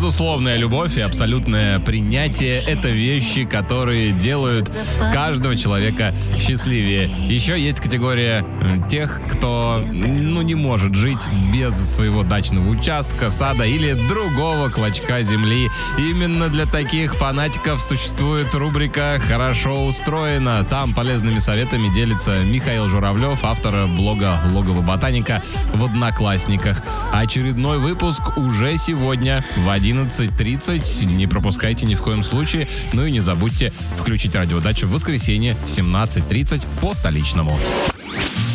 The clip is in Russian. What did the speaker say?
Безусловная любовь и абсолютное принятие — это вещи, которые делают каждого человека счастливее. Еще есть категория тех, кто, не может жить без своего дачного участка, сада или другого клочка земли. Именно для таких фанатиков существует рубрика «Хорошо устроено». Там полезными советами делится Михаил Журавлев, автор блога «Логово ботаника» в Одноклассниках. Очередной выпуск уже сегодня в 11:30. Не пропускайте ни в коем случае. Ну и не забудьте включить радиодачу в воскресенье в 17:30 по столичному.